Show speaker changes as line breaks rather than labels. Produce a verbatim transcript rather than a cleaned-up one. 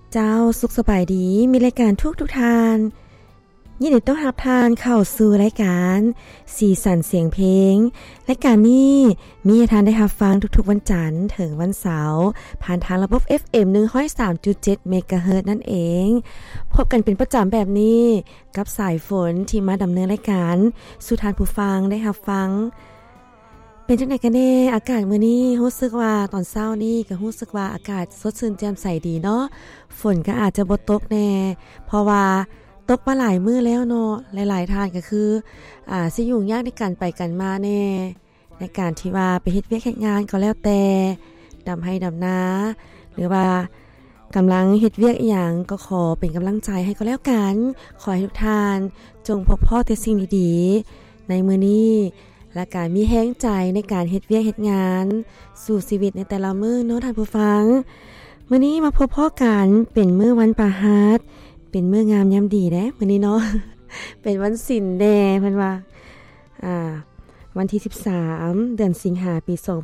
เจ้าสุขสบายดีมีรายการทุกทุกทานยินดีต้อนรับทานเข้าสู่รายการสีสันเสียงเพลงรายการนี้มีให้ทานได้รับฟังทุกๆวันจันทร์ถึงวันเสาร์ผ่านทางระบบ เอฟ เอ็ม หนึ่งร้อยสามจุดเจ็ด เมกะเฮิรตซ์นั่นเองพบกันเป็นประจำแบบนี้กับสายฝนที่มาดำเนินรายการสู่ทานผู้ฟังได้รับฟังเป็นจังได๋กันแน่อากาศมื้อนี้รู้สึกว่าตอนเช้านี้ก็รู้สึกว่าอากาศสดชื่นแจ่มใสดีเนาะฝนก็อาจจะบ่ตกแน่เพราะว่าตกมาหลายมื้อแล้วเนาะหลายๆท่านก็คืออ่าสิยุ่งยากในการไปกันมาแน่ในการที่ว่าไปเฮ็ดเวียกเฮ็ดงานก็แล้วแต่ดำให้ดำนาหรือว่ากำลังเฮ็ดเวียกอีหยังก็ขอเป็นกำลังใจให้ก็แล้วกันขอให้ทุกท่านจงพบพบแต่สิ่งดีๆในมื้อนี้และการมีแรงใจในการเฮ็ดเวียกเฮ็ดงานสู่ชีวิตในแต่ละมื้อเนาะท่านผู้ฟังมื้อนี้มาพบพ้อกันเป็นมื้อวันพฤหัสเป็นมื้องามยามดีเด้มื้อนี้เนาะ เป็นวันศีลแดเพิ่นว่าอ่าวันที่สิบสามเดือนสิงหาคมปีสอง